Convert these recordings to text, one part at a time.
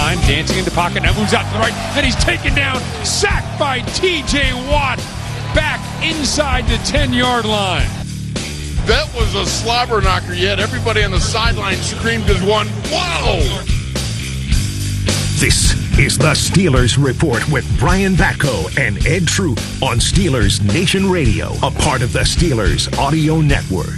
line, dancing into pocket, now moves out to the right, and he's taken down, sacked by T.J. Watt, back inside the 10-yard line. That was a slobber knocker, yet everybody on the sideline screamed as one, whoa! This is the Steelers Report with Brian Batko and Ed Troop on Steelers Nation Radio, a part of the Steelers Audio Network.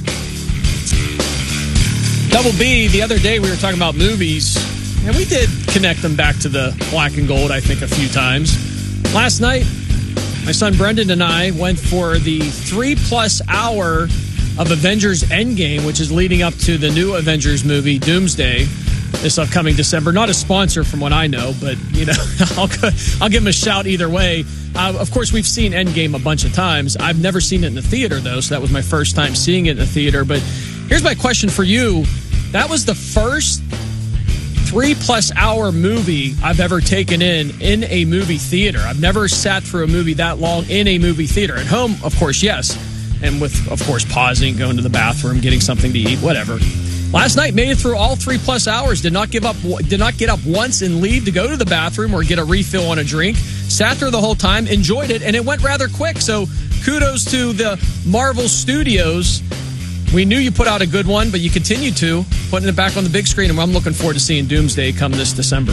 Double B, the other day we were talking about movies, and we did connect them back to the black and gold, I think, a few times. Last night, my son Brendan and I went for the 3+ hour of Avengers Endgame, which is leading up to the new Avengers movie, Doomsday, this upcoming December. Not a sponsor from what I know, but, you know, I'll give them a shout either way. Of course, we've seen Endgame a bunch of times. I've never seen it in the theater, though, so that was my first time seeing it in the theater. But here's my question for you. That was the first 3+ hour movie I've ever taken in a movie theater. I've never sat through a movie that long in a movie theater. At home, of course, yes. And with, of course, pausing, going to the bathroom, getting something to eat, whatever. Last night, made it through all 3+ hours. Did not get up once and leave to go to the bathroom or get a refill on a drink. Sat there the whole time, enjoyed it, and it went rather quick. So kudos to the Marvel Studios. We knew you put out a good one, but you continued to, putting it back on the big screen, and I'm looking forward to seeing Doomsday come this December.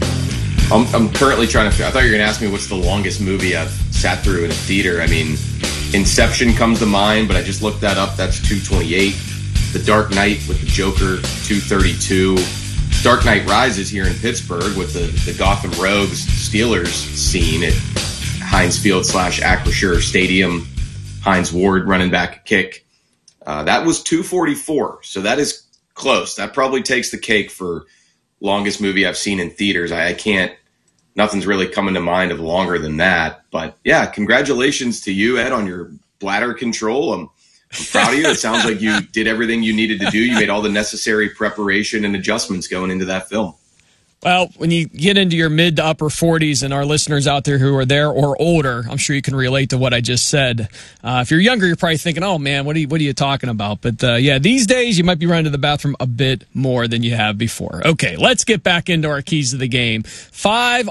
I'm currently trying to... I thought you were going to ask me what's the longest movie I've sat through in a theater. I mean, Inception comes to mind, but I just looked that up. That's 228. The Dark Knight with the Joker, 232. Dark Knight Rises here in Pittsburgh with the Gotham Rogues Steelers scene at Heinz Field / Acrisure Stadium. Heinz Ward running back a kick. That was 244, so that is close. That probably takes the cake for longest movie I've seen in theaters. I can't, nothing's really coming to mind of longer than that. But yeah, congratulations to you, Ed, on your bladder control. I'm proud of you. It sounds like you did everything you needed to do. You made all the necessary preparation and adjustments going into that film. Well, when you get into your mid to upper 40s, and our listeners out there who are there or older, I'm sure you can relate to what I just said. If you're younger, you're probably thinking, oh, man, what are you talking about? But, yeah, these days you might be running to the bathroom a bit more than you have before. Okay, let's get back into our keys to the game. 5